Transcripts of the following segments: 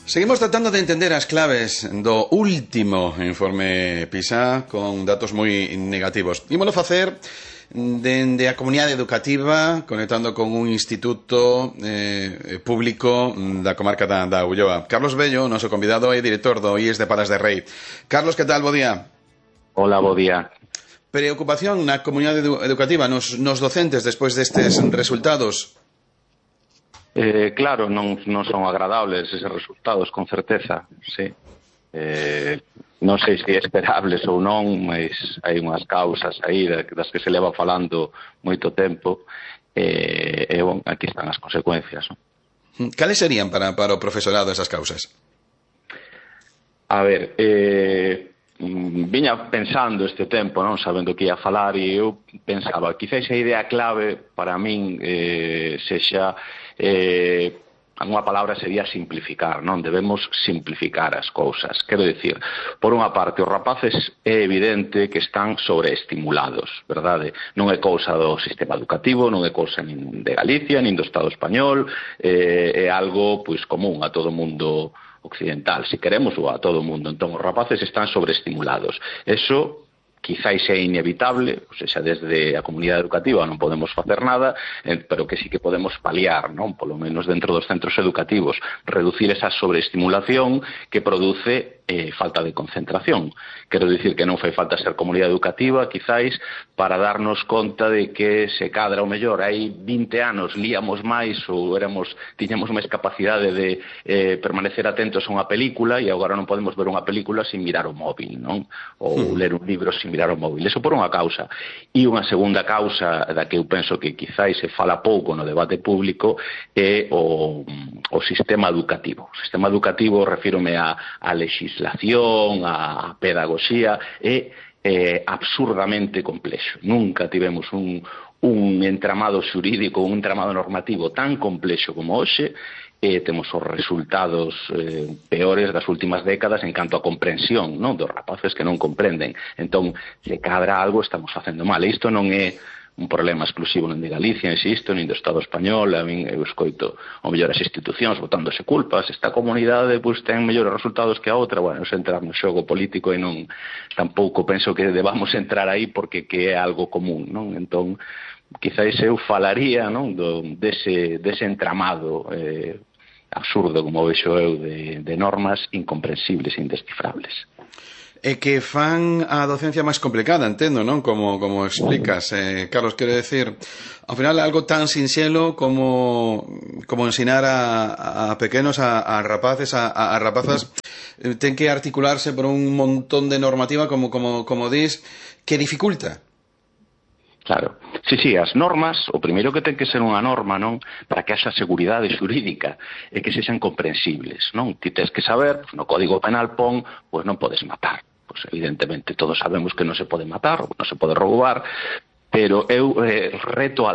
Seguimos tratando de entender as claves do último informe PISA con datos moi negativos. Ímolo facer dende a comunidade educativa, conectando con un instituto público da comarca da Ulloa. Carlos Bello, noso convidado, é director do IES de Palas de Rei. Carlos, que tal? Bo día. Hola, bo día. Preocupación na comunidade educativa, nos docentes, despois destes resultados? Claro, non son agradables eses resultados, con certeza, sí. Non sei se é esperables ou non, mas hai unhas causas aí das que se leva falando moito tempo, e bon, aquí están as consecuencias, non? Cales serían para o profesorado esas causas? A ver, viña pensando este tempo, non sabendo que ia falar, e eu pensaba, quizás a idea clave para min sexa unha palabra sería simplificar, non? Debemos simplificar as cousas. Quero dicir, por unha parte, os rapaces é evidente que están sobreestimulados, verdade? Non é cousa do sistema educativo, non é cousa nin de Galicia, nin do Estado español, é algo pois común a todo o mundo occidental, se queremos, ou a todo o mundo. Entón, os rapaces están sobreestimulados. Eso quizáis é inevitable, ou seja, desde a comunidade educativa non podemos facer nada, pero que sí que podemos paliar, non? Polo menos dentro dos centros educativos, reducir esa sobreestimulación que produce falta de concentración. Quero dicir que non fai falta ser comunidade educativa, quizáis, para darnos conta de que se cadra o mellor. Hai 20 anos líamos máis ou tiñamos máis capacidade de permanecer atentos a unha película e agora non podemos ver unha película sin mirar o móvil, non? Ou ler un libro sin mirar o móvil. Eso por unha causa. E unha segunda causa da que eu penso que quizáis se fala pouco no debate público é o sistema educativo. O sistema educativo, refírome a legislación, a pedagogía, é absurdamente complexo. Nunca tivemos un entramado xurídico, un entramado normativo tan complexo como hoxe. Temos os resultados peores das últimas décadas en canto a comprensión, non? Dos rapaces que non comprenden. Entón, se cadra algo, estamos facendo mal. E isto non é un problema exclusivo nin de Galicia, insisto, nin do Estado español. A min eu escoito ao mellor as institucións botándose culpas. Esta comunidade pois ten mellores resultados que a outra. Bueno, se entrar no xogo político e non tampouco penso que debamos entrar aí porque que é algo común, non? Entón, quizáis eu falaría, non, dese entramado absurdo, como vexo eu, de normas incomprensibles e indescifrables. E que fan a docencia máis complicada, entendo, non? Como explicas, Carlos, quero decir, ao final algo tan sinxelo como ensinar a pequenos, a rapaces, a rapazas, ten que articularse por un montón de normativa, como dis, que dificulta. Claro. Sí, as normas, o primeiro que ten que ser unha norma, non? Para que haxa seguridade xurídica e que sexan comprensibles, non? Ti tens que saber, no Código Penal pon, pois non podes matar. Pois evidentemente todos sabemos que non se pode matar, non se pode roubar, pero eu reto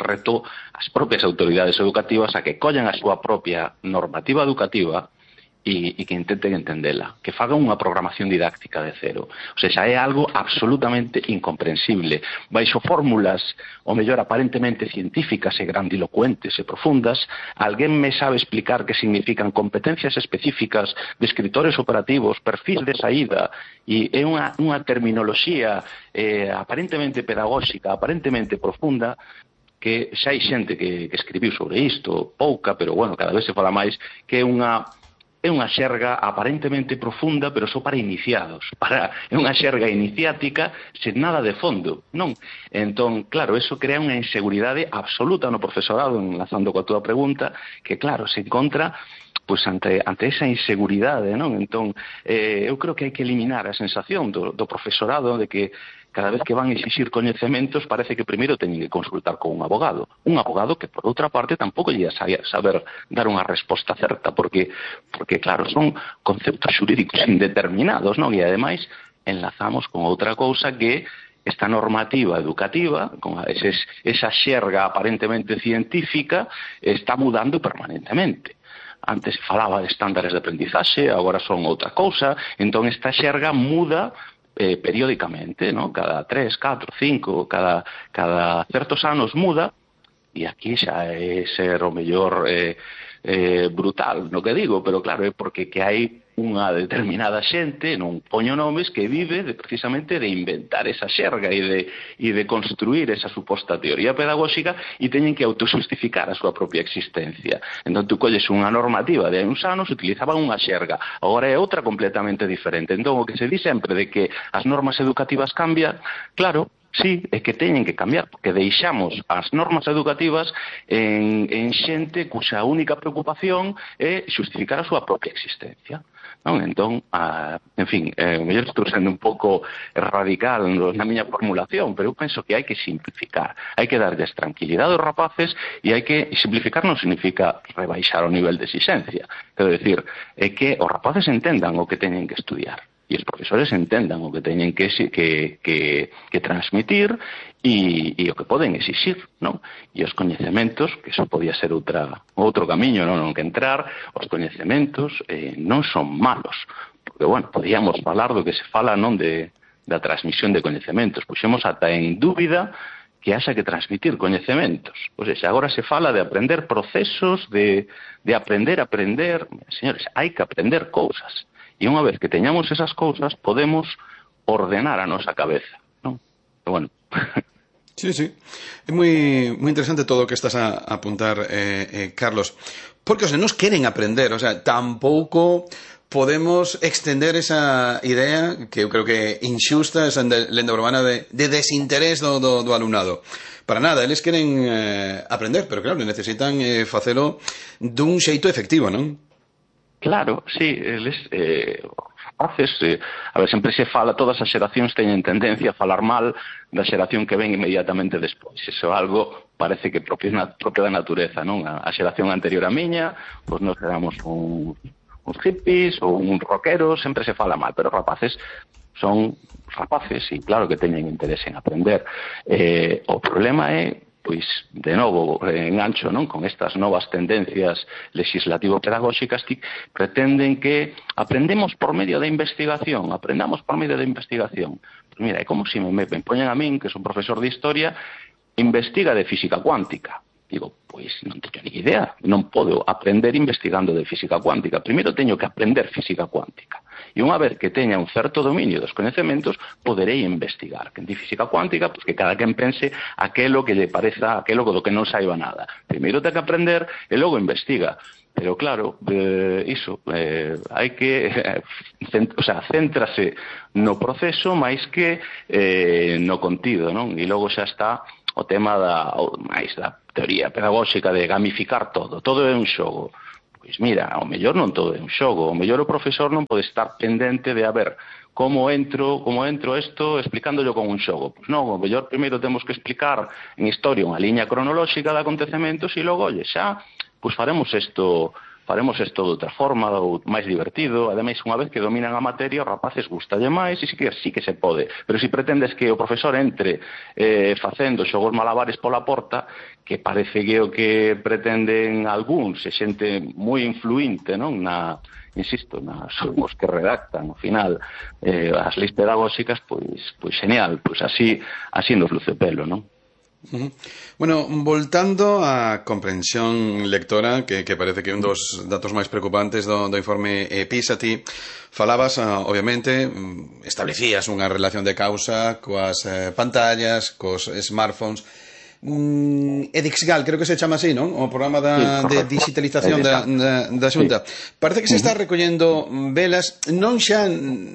as propias autoridades educativas a que collan a súa propia normativa educativa e que intenten entendela, que fagan unha programación didáctica de cero. O sea, é algo absolutamente incomprensible. Baixo fórmulas, o mellor aparentemente científicas e grandilocuentes e profundas, alguén me sabe explicar que significan competencias específicas de escritores operativos, perfil de saída, e é unha terminoloxía aparentemente pedagóxica, aparentemente profunda, que xa hai xente que escribiu sobre isto, pouca, pero bueno, cada vez se fala máis, que é unha xerga aparentemente profunda, pero só para iniciados. É unha xerga iniciática sen nada de fondo, non? Entón, claro, eso crea unha inseguridade absoluta no profesorado, enlazando coa túa pregunta, que, claro, se encontra pois ante esa inseguridade, non? Entón, eu creo que hai que eliminar a sensación do profesorado de que cada vez que van a exixir coñecementos parece que primeiro teñen que consultar con un abogado que por outra parte tampouco lle saber dar unha resposta certa, porque claro, son conceptos xurídicos indeterminados, non? E ademais enlazamos con outra cousa que esta normativa educativa, con esa xerga aparentemente científica, está mudando permanentemente. Antes se falaba de estándares de aprendizaxe, agora son outra cousa. Entón esta xerga muda periódicamente, ¿no? Cada 3, 4, 5, cada certos anos muda, e aquí xa é ser o mellor brutal no que digo, pero claro, é porque que hai unha determinada xente, non poño nomes, que vive precisamente de inventar esa xerga e de construir esa suposta teoría pedagóxica e teñen que autojustificar a súa propia existencia. Entón, tú colles unha normativa de hai uns anos, utilizaban unha xerga, agora é outra completamente diferente. Entón, o que se di sempre de que as normas educativas cambian, claro, sí, é que teñen que cambiar, porque deixamos as normas educativas en xente cuxa única preocupación é justificar a súa propia existencia. Non? Entón, en fin, mellor estou sendo un pouco radical na miña formulación, pero eu penso que hai que simplificar, hai que darles tranquilidade aos rapaces e hai que simplificar non significa rebaixar o nivel de exigencia, quero decir, é que os rapaces entendan o que teñen que estudiar e os profesores entendan o que teñen que transmitir e o que poden exixir, non? E os coñecementos, que iso podía ser outro camiño, non que entrar, os coñecementos non son malos, porque, bueno, podíamos falar do que se fala, non, da transmisión de coñecementos, puxemos ata en dúbida que haxa que transmitir coñecementos. Ou seja, agora se fala de aprender procesos, de aprender a aprender. Señores, hai que aprender cousas. E unha vez que teñamos esas cousas, podemos ordenar a nosa cabeza, non? Pero, bueno... Sí, sí. É moi interesante todo o que estás a apuntar, Carlos. Porque os nenos queren aprender, o sea, tampouco podemos extender esa idea que eu creo que inxusta, esa lenda urbana de desinterés do alumnado. Para nada, eles queren aprender, pero claro, necesitan facelo dun xeito efectivo, non? Claro, sí, eles rapaces, a ver, sempre se fala, todas as xeracións teñen tendencia a falar mal da xeración que ven inmediatamente despois. Iso é algo, parece que propio da natureza, non? A xeración anterior a miña, pois nos éramos uns hippies ou uns rockeros, sempre se fala mal, pero rapaces son rapaces e claro que teñen interés en aprender. O problema é, pois, de novo, engancho, non, con estas novas tendencias legislativo-pedagóxicas que pretenden que aprendamos por medio da investigación. Pues mira, é como se me poñen a min, que son profesor de historia, investiga de física cuántica. Digo, pois non teño ni idea, non podo aprender investigando de física cuántica. Primeiro teño que aprender física cuántica. E unha vez que teña un certo dominio dos coñecementos, poderei investigar. Que en física cuántica, pues que cada quen pense aquelo que lle pareza, aquelo do que non saiba nada. Primeiro ten que aprender e logo investiga. Pero claro, hai que céntrase no proceso máis que no contido, non? E logo xa está o tema da teoría pedagóxica de gamificar todo é un xogo. Pois mira, ao mellor non todo é un xogo, ao mellor o profesor non pode estar pendente de a ver como entro isto explicándolo con un xogo. Pois non, ao mellor primeiro temos que explicar en historia unha liña cronolóxica de acontecementos e logo, oye, xa, pois faremos isto de outra forma, ou máis divertido. Ademais, unha vez que dominan a materia, os rapaces gustalle máis e sí que se pode. Pero se pretendes que o profesor entre facendo xogos malabares pola porta, que parece que o que pretenden algúns, e xente moi influinte, non, insisto, son os que redactan ao final as leis pedagóxicas, pois genial, pois así nos luce pelo, non? Bueno, voltando á comprensión lectora, que parece que é un dos datos máis preocupantes do informe PISA, ti falabas, obviamente, establecías unha relación de causa coas pantallas, cos smartphones. Edixgal, creo que se chama así, non? O programa de digitalización da Xunta. Parece que se está recollendo velas non xa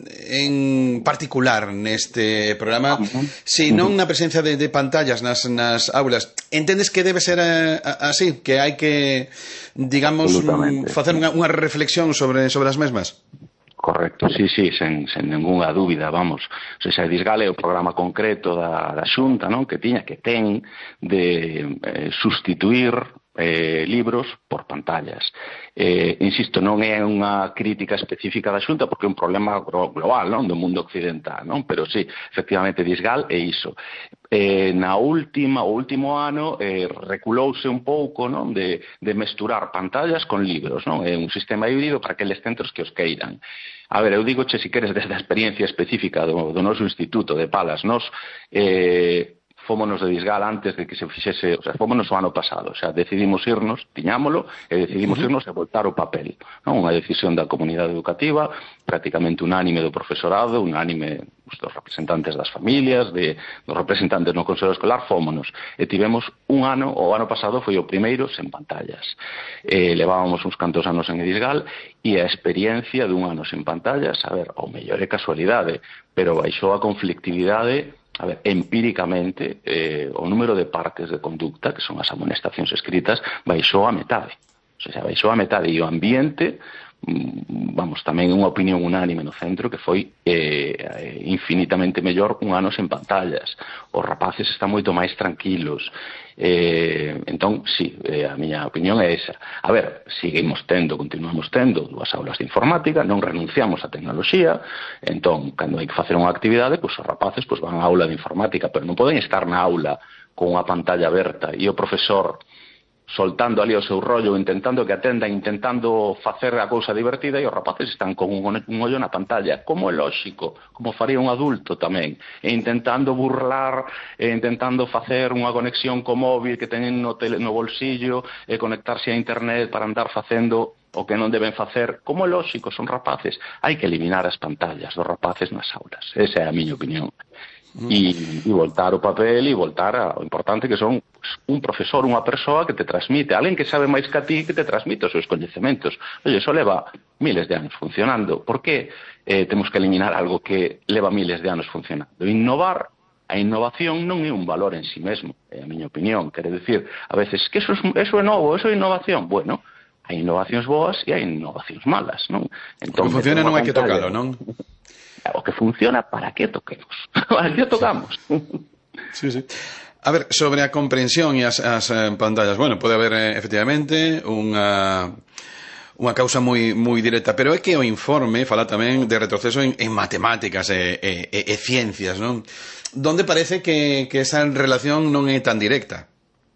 en particular neste programa, senón na presencia de pantallas nas aulas. Entendes que debe ser así? Que hai que, digamos, facer unha reflexión sobre as mesmas? Correcto, sí, sen ninguna dúbida, vamos. O sea, Edixgal é o programa concreto da Xunta, non? Que ten de sustituir libros por pantallas. Insisto, non é unha crítica específica da Xunta porque é un problema global, non, do mundo occidental, non? Pero sí, efectivamente, Edixgal é iso. O último ano reculouse un pouco, non, de mesturar pantallas con libros, non? É un sistema híbrido para aqueles centros que os queiran. A ver, eu digoche, se queres, desde a experiencia específica do noso instituto de Palas, nos fómonos de Disgal antes de que se fixese, o sea, fómonos o ano pasado, o sea, decidimos irnos, tiñámolo, e decidimos irnos e voltar o papel, non? Unha decisión da comunidade educativa, prácticamente unánime do profesorado, unánime dos representantes das familias, dos representantes no Consello Escolar, fómonos, e tivemos un ano, o ano pasado foi o primeiro sen pantallas. Levábamos uns cantos anos en Disgal, e a experiencia dun ano sen pantallas, a ver, ao mellor é casualidade, pero baixou a conflictividade. A ver, empíricamente, o número de partes de conducta, que son as amonestacións escritas, baixou a metade. O sea, baixou a metade, e o ambiente, vamos, tamén unha opinión unánime no centro, que foi infinitamente mellor un ano sen pantallas. Os rapaces están moito máis tranquilos. Entón, sí, a miña opinión é esa. A ver, continuamos tendo 2 aulas de informática, non renunciamos á tecnoloxía, entón, cando hai que facer unha actividade, pois os rapaces van á aula de informática, pero non poden estar na aula con unha pantalla aberta e o profesor soltando ali o seu rollo, intentando que atendan, intentando facer a cousa divertida, e os rapaces están con un ollo na pantalla, como é lóxico, como faría un adulto tamén, e intentando burlar, e intentando facer unha conexión co móvil que teñen no bolsillo, e conectarse a internet para andar facendo o que non deben facer, como é lóxico, son rapaces. Hai que eliminar as pantallas dos rapaces nas aulas, esa é a miña opinión. E voltar o papel e voltar ao importante que son un profesor, unha persoa que te transmite, alguén que sabe máis que a ti, que te transmite os seus coñecementos. Oye, iso leva miles de anos funcionando. Por que temos que eliminar algo que leva miles de anos funcionando? Innovar, a innovación non é un valor en sí mesmo, é a miña opinión. Quere dicir, a veces, que eso é novo, eso é innovación. Bueno, hai innovacións boas e hai innovacións malas, non? Entón, o que funciona non hai que tocalo, non? O que funciona, ¿para qué toquemos? ¿Para qué tocamos? Sí, sí. A ver, sobre a comprensión e as pantallas, bueno, pode haber efectivamente unha causa moi directa, pero é que o informe fala tamén de retroceso en matemáticas e ciencias, non? Donde parece que esa relación non é tan directa.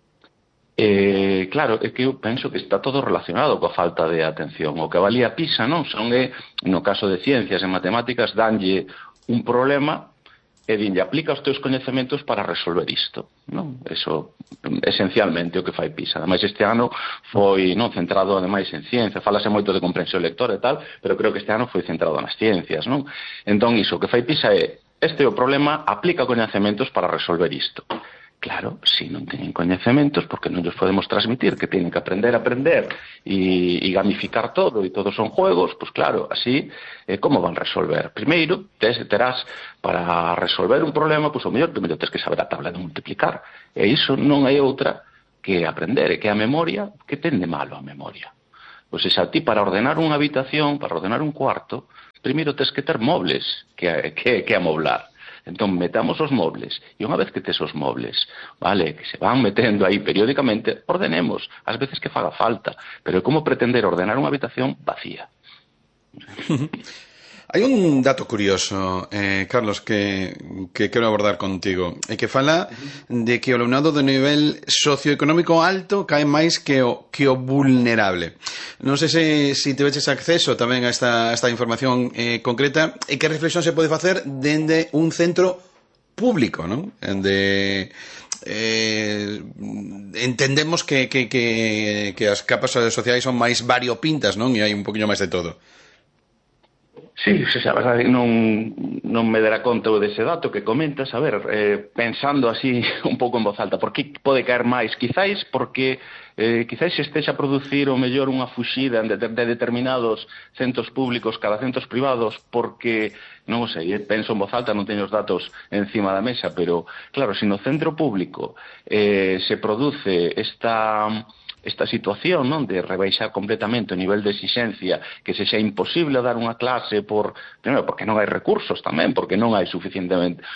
Claro, é que eu penso que está todo relacionado coa falta de atención. O que valía PISA, non? No caso de ciencias e matemáticas, danlle un problema e dinlle aplica os teus coñecementos para resolver isto, non? Eso, esencialmente, o que fai PISA. Ademais, este ano foi centrado, ademais, en ciencia. Fálase moito de comprensión lectora e tal, pero creo que este ano foi centrado nas ciencias, non? Entón, iso, o que fai PISA é, este é o problema, aplica coñecementos para resolver isto. Claro, se non teñen coñecementos, porque non os podemos transmitir, que teñen que aprender e gamificar todo, e todos son juegos, pois claro, así, como van resolver? Primeiro, terás, para resolver un problema, pois o mellor, primeiro tens que saber a tabla de multiplicar, e iso non hai outra que aprender, e que a memoria, que ten de malo a memoria? Pois xa ti, para ordenar unha habitación, para ordenar un cuarto, primeiro tens que ter mobles que amoblar. Entón, metamos os mobles, e unha vez que tes os mobles, vale, que se van metendo aí periódicamente, ordenemos, ás veces que faga falta, pero é como pretender ordenar unha habitación vacía. Hai un dato curioso, Carlos, que quero abordar contigo, e que fala de que o alumnado de nivel socioeconómico alto cae máis que o vulnerable. Non sei se tiveches acceso tamén a esta información concreta, e que reflexión se pode facer dende un centro público, non? Entendemos que as capas sociais son máis variopintas, non? E hai un poquinho máis de todo. Sí, xa, non me dera conta dese dato que comentas. A ver, pensando así un pouco en voz alta, por que pode caer máis? Quizáis porque quizáis se estexa a producir o mellor unha fuxida de determinados centros públicos cada centros privados, porque, non sei, penso en voz alta, non teño os datos encima da mesa, pero claro, se no centro público se produce esta situación, non, de rebaixar completamente o nivel de exixencia, que se xa imposible dar unha clase primeiro porque non hai recursos tamén, porque non hai suficientemente,